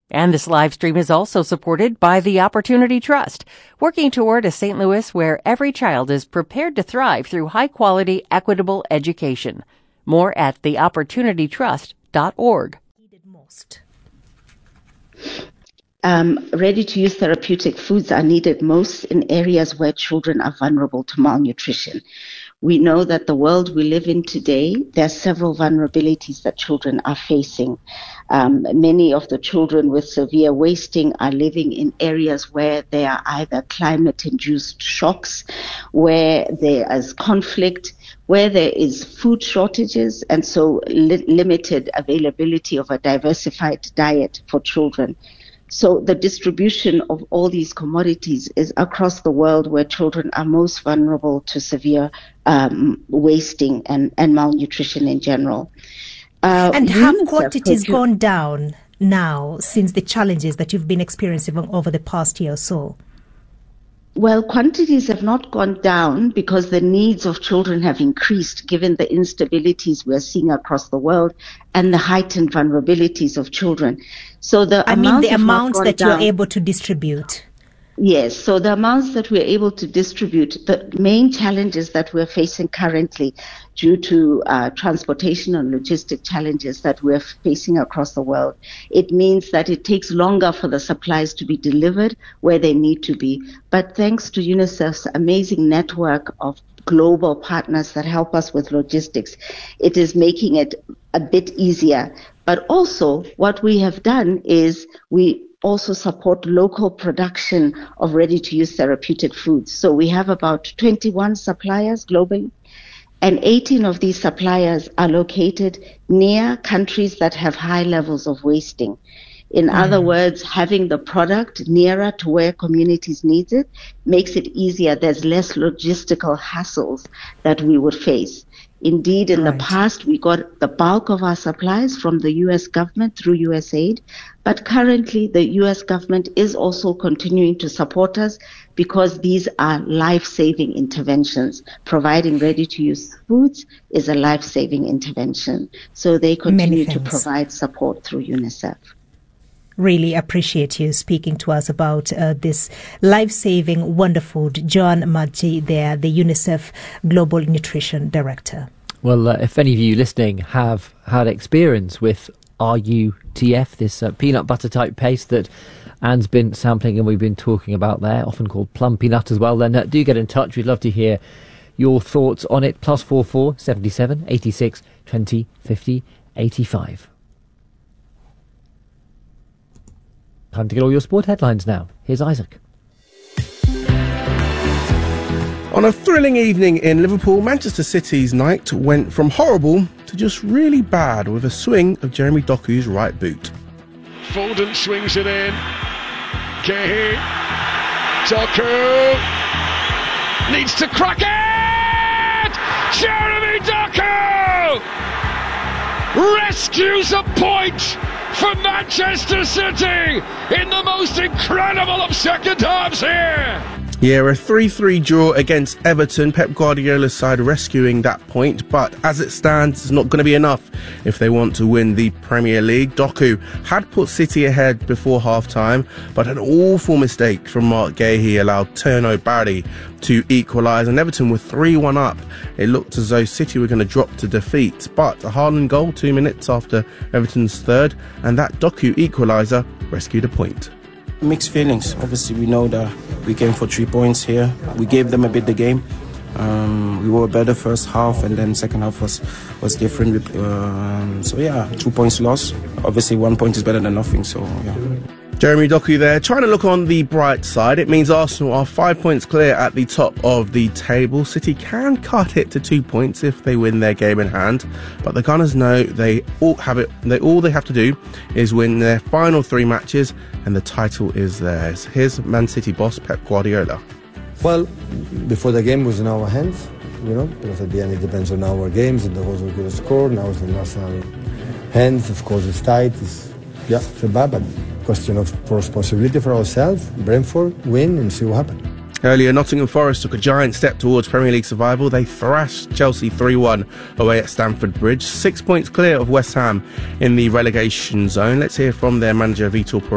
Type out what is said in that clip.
And this live stream is also supported by the Opportunity Trust, working toward a St. Louis where every child is prepared to thrive through high-quality, equitable education. More at theopportunitytrust.org. Ready-to-use therapeutic foods are needed most in areas where children are vulnerable to malnutrition. We know that the world we live in today, there are several vulnerabilities that children are facing. Many of the children with severe wasting are living in areas where there are either climate-induced shocks, where there is conflict, where there is food shortages, and so limited availability of a diversified diet for children. So the distribution of all these commodities is across the world where children are most vulnerable to severe wasting and malnutrition in general. And have quantities gone down now since the challenges that you've been experiencing over the past year or so? Well, quantities have not gone down because the needs of children have increased given the instabilities we're seeing across the world and the heightened vulnerabilities of children. So the amounts that you're able to distribute. Yes, so the amounts that we're able to distribute, the main challenges that we're facing currently due to transportation and logistic challenges that we're facing across the world, it means that it takes longer for the supplies to be delivered where they need to be. But thanks to UNICEF's amazing network of global partners that help us with logistics, it is making it a bit easier. But also what we have done is we also support local production of ready-to-use therapeutic foods. So we have about 21 suppliers globally, and 18 of these suppliers are located near countries that have high levels of wasting. In other words, having the product nearer to where communities need it makes it easier. There's less logistical hassles that we would face. Indeed, in the past, we got the bulk of our supplies from the U.S. government through USAID, but currently the U.S. government is also continuing to support us because these are life-saving interventions. Providing ready-to-use foods is a life-saving intervention. So they continue to provide support through UNICEF. Really appreciate you speaking to us about this life-saving wonderful Joan Madji there, the UNICEF Global Nutrition Director. Well, if any of you listening have had experience with RUTF, this peanut butter type paste that Anne's been sampling and we've been talking about there, often called plum peanut as well, then do get in touch. We'd love to hear your thoughts on it. +44 77 86 20 50 85. Time to get all your sport headlines now. Here's Isaac. On a thrilling evening in Liverpool, Manchester City's night went from horrible to just really bad with a swing of Jeremy Doku's right boot. Foden swings it in. Cahill. Doku needs to crack it! Jeremy Doku rescues a point for Manchester City in the most incredible of second halves here. Yeah, a 3-3 draw against Everton. Pep Guardiola's side rescuing that point, but as it stands, it's not going to be enough if they want to win the Premier League. Doku had put City ahead before half-time, but an awful mistake from Mark Gahey allowed Terno Barry to equalise, and Everton were 3-1 up. It looked as though City were going to drop to defeat, but a Haaland goal 2 minutes after Everton's third, and that Doku equaliser rescued a point. Mixed feelings. Obviously, we know that we came for 3 points here. We gave them a bit the game. We were better first half, and then second half was different. So yeah, 2 points lost. Obviously, 1 point is better than nothing. So yeah. Jeremy Doku there, trying to look on the bright side. It means Arsenal are 5 points clear at the top of the table. City can cut it to 2 points if they win their game in hand, but the Gunners know they all have it. All they have to do is win their final 3 matches, and the title is theirs. Here's Man City boss Pep Guardiola. Well, before the game was in our hands, because at the end it depends on our games. If the goals were going to score, now it's in Arsenal hands. Of course, it's tight. It's bad, but question of responsibility for ourselves. Brentford win and see what happens. Earlier, Nottingham Forest took a giant step towards Premier League survival. They thrashed Chelsea 3-1 away at Stamford Bridge. 6 points clear of West Ham in the relegation zone. Let's hear from their manager Vitor Pereira.